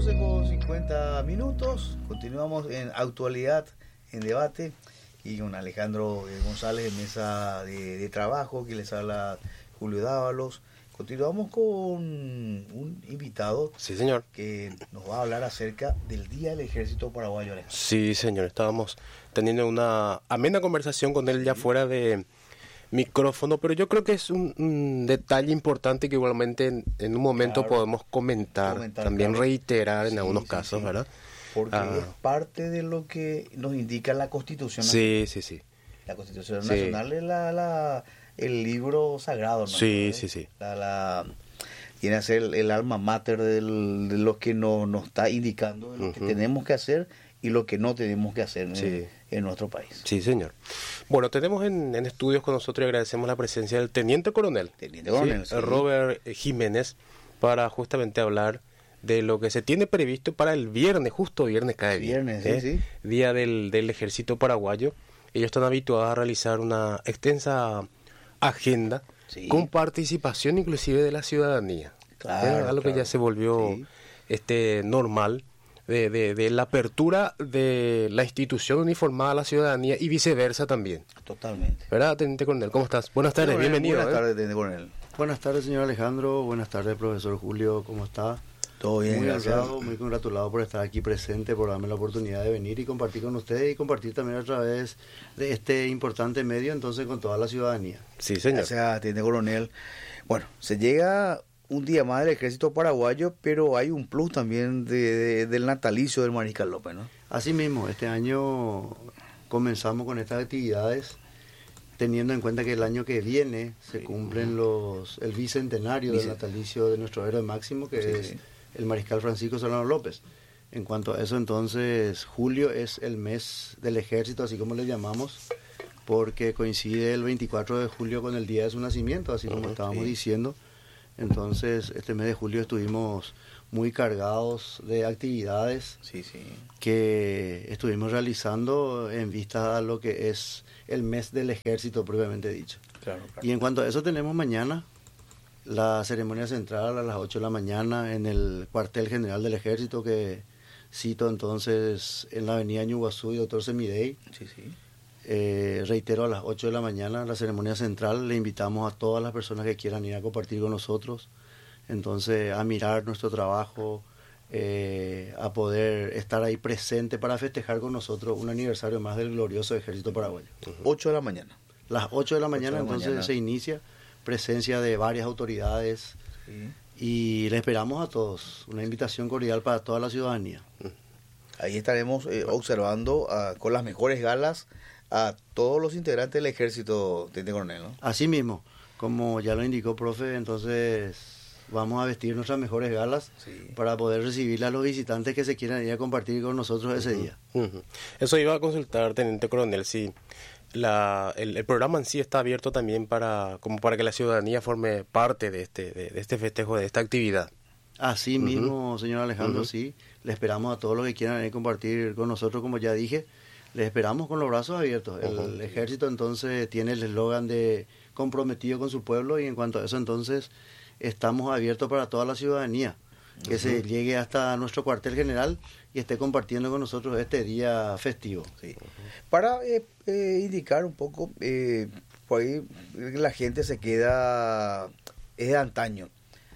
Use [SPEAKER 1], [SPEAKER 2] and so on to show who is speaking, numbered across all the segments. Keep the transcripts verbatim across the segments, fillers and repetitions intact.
[SPEAKER 1] doce con cincuenta minutos, continuamos en actualidad, en debate, y con Alejandro González en mesa de, de trabajo, que les habla Julio Dávalos. Continuamos con un invitado,
[SPEAKER 2] sí, señor,
[SPEAKER 1] que nos va a hablar acerca del Día del Ejército Paraguayo, Alejandro.
[SPEAKER 2] Sí, señor, estábamos teniendo una amena conversación con él, sí, ya fuera de micrófono, pero yo creo que es un, un detalle importante que igualmente en, en un momento claro, podemos comentar, comentar también claro. reiterar en sí, algunos sí, casos, sí. ¿verdad?
[SPEAKER 1] Porque ah. es parte de lo que nos indica la Constitución Nacional.
[SPEAKER 2] Sí, sí, sí.
[SPEAKER 1] La Constitución sí. Nacional es la, la, el libro sagrado, ¿no?
[SPEAKER 2] Sí, sí, sí.
[SPEAKER 1] La, la, tiene que ser el, el alma mater del, de lo que nos, nos está indicando, de lo uh-huh. que tenemos que hacer y lo que no tenemos que hacer sí. en, en nuestro país.
[SPEAKER 2] Sí, señor. Bueno, tenemos en, en estudios con nosotros y agradecemos la presencia del Teniente Coronel.
[SPEAKER 1] Teniente Coronel,
[SPEAKER 2] ¿sí? Sí. Robert Jiménez, para justamente hablar de lo que se tiene previsto para el viernes, justo viernes cae
[SPEAKER 1] viernes,
[SPEAKER 2] bien,
[SPEAKER 1] sí,
[SPEAKER 2] ¿eh?
[SPEAKER 1] sí.
[SPEAKER 2] Día del, del Ejército Paraguayo. Ellos están habituados a realizar una extensa agenda sí. con participación inclusive de la ciudadanía.
[SPEAKER 1] Claro,
[SPEAKER 2] ¿eh? Algo
[SPEAKER 1] claro.
[SPEAKER 2] que ya se volvió sí. este normal. De, de, de la apertura de la institución uniformada a la ciudadanía y viceversa también.
[SPEAKER 1] Totalmente.
[SPEAKER 2] ¿Verdad, Teniente Coronel? ¿Cómo estás? Buenas tardes,
[SPEAKER 1] Buenas,
[SPEAKER 2] bienvenido.
[SPEAKER 1] Buenas
[SPEAKER 2] ¿eh?
[SPEAKER 1] tardes, Teniente Coronel.
[SPEAKER 3] Buenas tardes, señor Alejandro. Buenas tardes, profesor Julio. ¿Cómo está?
[SPEAKER 1] Todo bien,
[SPEAKER 3] muy
[SPEAKER 1] gracias.
[SPEAKER 3] honrado, muy congratulado por estar aquí presente, por darme la oportunidad de venir y compartir con ustedes y compartir también a través de este importante medio, entonces, con toda la ciudadanía.
[SPEAKER 1] Sí, señor. Gracias, Teniente Coronel. Bueno, se llega un día más del Ejército Paraguayo, pero hay un plus también de, de, del natalicio del Mariscal López, ¿no?
[SPEAKER 3] Así mismo, este año comenzamos con estas actividades, teniendo en cuenta que el año que viene se sí. cumplen los el bicentenario Bice. del natalicio de nuestro héroe máximo, que sí, es sí. el Mariscal Francisco Solano López. En cuanto a eso, entonces, julio es el mes del Ejército, así como le llamamos, porque coincide el veinticuatro de julio con el día de su nacimiento, así como uh-huh, estábamos sí. diciendo. Entonces, este mes de julio estuvimos muy cargados de actividades
[SPEAKER 1] sí, sí.
[SPEAKER 3] que estuvimos realizando en vista a lo que es el mes del Ejército propiamente dicho.
[SPEAKER 1] Claro, claro.
[SPEAKER 3] Y en cuanto a eso, tenemos mañana la ceremonia central a las ocho de la mañana en el cuartel general del Ejército, que cito entonces en la avenida Ñuguazú y Doctor Semidey.
[SPEAKER 1] Sí, sí.
[SPEAKER 3] Eh, reitero, a las ocho de la mañana la ceremonia central. Le invitamos a todas las personas que quieran ir a compartir con nosotros, entonces a mirar nuestro trabajo, eh, a poder estar ahí presente para festejar con nosotros un aniversario más del glorioso Ejército Paraguayo.
[SPEAKER 1] Uh-huh. ocho de la mañana.
[SPEAKER 3] Las ocho de la mañana,
[SPEAKER 1] de la
[SPEAKER 3] entonces
[SPEAKER 1] mañana.
[SPEAKER 3] se inicia, presencia de varias autoridades sí. y le esperamos a todos, una invitación cordial para toda la ciudadanía.
[SPEAKER 1] Uh-huh. Ahí estaremos eh, observando uh, con las mejores galas a todos los integrantes del Ejército, Teniente Coronel, ¿no?
[SPEAKER 3] Así mismo, como ya lo indicó, profe, entonces vamos a vestir nuestras mejores galas sí. para poder recibir a los visitantes que se quieran ir a compartir con nosotros uh-huh. ese día.
[SPEAKER 2] Uh-huh. Eso iba a consultar, Teniente Coronel, si la, el, el programa en sí está abierto también para como para que la ciudadanía forme parte de este, de, de este festejo, de esta actividad.
[SPEAKER 3] Así uh-huh. mismo, señor Alejandro, uh-huh. sí, le esperamos a todos los que quieran ir a compartir con nosotros, como ya dije. Les esperamos con los brazos abiertos. El uh-huh. Ejército entonces tiene el eslogan de comprometido con su pueblo, y en cuanto a eso entonces estamos abiertos para toda la ciudadanía que uh-huh. se llegue hasta nuestro cuartel general y esté compartiendo con nosotros este día festivo.
[SPEAKER 1] Sí. Uh-huh. Para eh, eh, indicar un poco, eh, por ahí la gente se queda, es de antaño.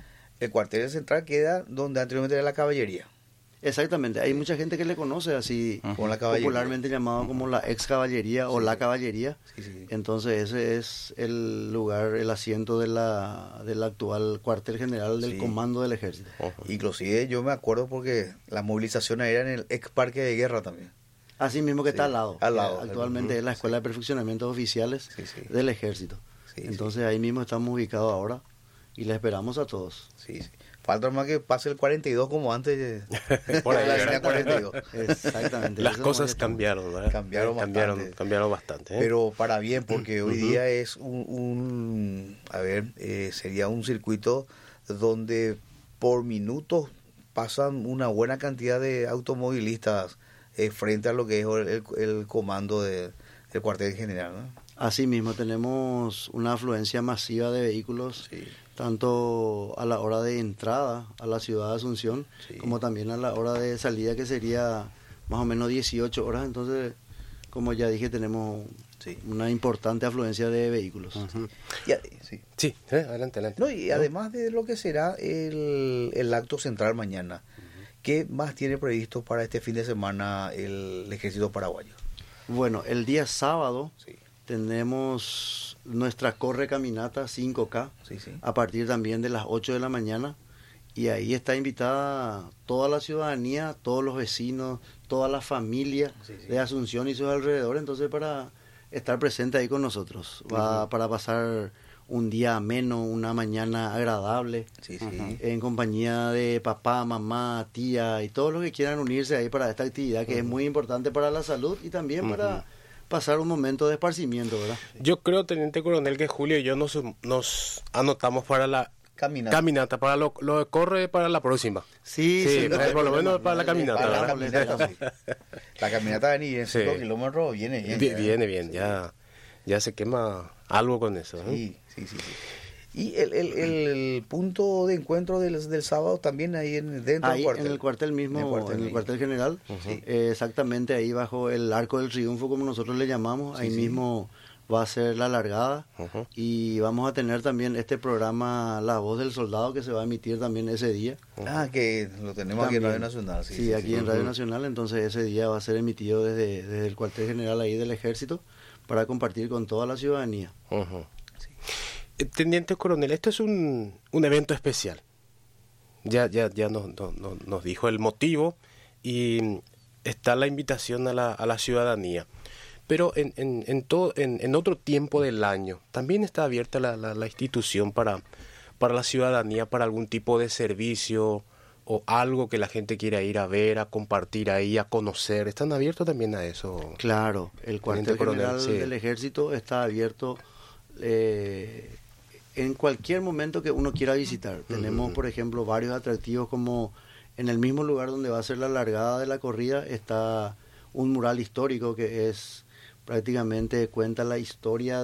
[SPEAKER 1] El cuartel central queda donde anteriormente era la caballería.
[SPEAKER 3] Exactamente, hay mucha gente que le conoce así, uh-huh. la popularmente llamado como la ex caballería sí. o la caballería. Sí, sí. Entonces ese es el lugar, el asiento de la del actual cuartel general del sí. comando del Ejército.
[SPEAKER 1] Uh-huh. Inclusive yo me acuerdo porque la movilización era en el ex parque de guerra también.
[SPEAKER 3] Así mismo que sí. está al lado.
[SPEAKER 1] Al lado.
[SPEAKER 3] Actualmente uh-huh. es la escuela sí. de perfeccionamientos oficiales sí, sí. del Ejército. Sí, Entonces sí. ahí mismo estamos ubicados ahora y les esperamos a todos.
[SPEAKER 1] Sí, sí. Falta más que pase el cuarenta y dos como antes
[SPEAKER 2] por ahí,
[SPEAKER 1] la línea cuarenta y dos.
[SPEAKER 3] Exactamente.
[SPEAKER 2] Las cosas cambiaron, ¿verdad?
[SPEAKER 1] Cambiaron bastante.
[SPEAKER 2] Cambiaron, cambiaron bastante. ¿eh?
[SPEAKER 1] Pero para bien, porque hoy
[SPEAKER 2] uh-huh.
[SPEAKER 1] día es un, un a ver, eh, sería un circuito donde por minutos pasan una buena cantidad de automovilistas eh, frente a lo que es el, el, el comando de, del cuartel general, ¿no?
[SPEAKER 3] Asimismo, tenemos una afluencia masiva de vehículos.
[SPEAKER 1] Sí.
[SPEAKER 3] tanto a la hora de entrada a la ciudad de Asunción, sí, como también a la hora de salida, que sería más o menos dieciocho horas. Entonces, como ya dije, tenemos sí. una importante afluencia de vehículos.
[SPEAKER 2] Uh-huh.
[SPEAKER 1] y, sí,
[SPEAKER 2] sí eh, adelante, adelante.
[SPEAKER 1] No, y ¿no? además de lo que será el, el acto central mañana, uh-huh. ¿qué más tiene previsto para este fin de semana el, el Ejército Paraguayo?
[SPEAKER 3] Bueno, el día sábado
[SPEAKER 1] sí.
[SPEAKER 3] tenemos nuestra corre caminata cinco K,
[SPEAKER 1] sí, sí.
[SPEAKER 3] a partir también de las ocho de la mañana, y ahí está invitada toda la ciudadanía, todos los vecinos, toda la familia sí, sí. de Asunción y sus alrededores, entonces para estar presente ahí con nosotros, va uh-huh. para pasar un día ameno, una mañana agradable,
[SPEAKER 1] sí, sí.
[SPEAKER 3] en compañía de papá, mamá, tía y todos los que quieran unirse ahí para esta actividad que uh-huh. es muy importante para la salud y también uh-huh. para pasar un momento de esparcimiento, ¿verdad?
[SPEAKER 2] Yo creo, Teniente Coronel, que Julio y yo nos, nos anotamos para la caminata, caminata para lo, lo que corre para la próxima.
[SPEAKER 3] Sí,
[SPEAKER 2] sí,
[SPEAKER 3] sí
[SPEAKER 2] no, por lo menos para la caminata.
[SPEAKER 1] Para la caminata, sí. La caminata de cinco sí. kilómetros viene bien.
[SPEAKER 2] Viene, viene bien, sí. ya, ya se quema algo con eso. ¿eh?
[SPEAKER 1] Sí, sí, sí, sí. Y el, el, el punto de encuentro del, del sábado también ahí en, dentro
[SPEAKER 3] ahí
[SPEAKER 1] del cuartel.
[SPEAKER 3] en el cuartel mismo, en el cuartel, en el cuartel general,
[SPEAKER 1] uh-huh.
[SPEAKER 3] eh, exactamente ahí bajo el Arco del Triunfo, como nosotros le llamamos, sí, ahí sí. mismo va a ser la largada uh-huh. y vamos a tener también este programa La Voz del Soldado que se va a emitir también ese día.
[SPEAKER 1] Uh-huh. Ah, que lo tenemos también aquí en Radio Nacional.
[SPEAKER 3] Sí, sí, sí aquí sí. en Radio uh-huh. Nacional, entonces ese día va a ser emitido desde, desde el cuartel general ahí del Ejército para compartir con toda la ciudadanía.
[SPEAKER 2] Uh-huh. Sí. Teniente Coronel, esto es un, un evento especial. Ya ya ya nos, nos, nos dijo el motivo y está la invitación a la, a la ciudadanía. Pero en, en, en, todo, en, en otro tiempo del año también está abierta la, la, la institución para, para la ciudadanía, para algún tipo de servicio o algo que la gente quiera ir a ver, a compartir ahí, a conocer. ¿Están abiertos también a eso?
[SPEAKER 3] Claro, el cuartel general sí. del Ejército está abierto eh, en cualquier momento que uno quiera visitar. Uh-huh. Tenemos, por ejemplo, varios atractivos, como en el mismo lugar donde va a ser la largada de la corrida está un mural histórico que es prácticamente cuenta la historia